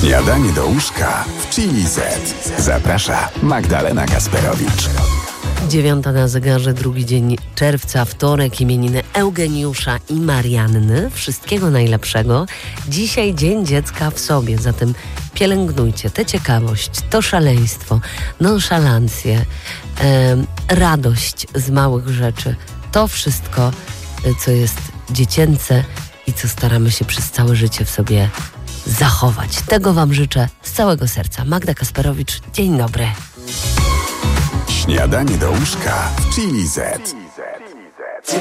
Śniadanie do łóżka w Chili Z. Zaprasza Magdalena Gasperowicz. 9 na zegarze, drugi dzień czerwca, wtorek, imieniny Eugeniusza i Marianny. Wszystkiego najlepszego. Dzisiaj Dzień Dziecka w sobie, zatem pielęgnujcie tę ciekawość, to szaleństwo, nonszalancję, radość z małych rzeczy. To wszystko, co jest dziecięce i co staramy się przez całe życie w sobie zachować. Tego Wam życzę z całego serca. Magda Kasperowicz, dzień dobry. Śniadanie do łóżka w Chili Z.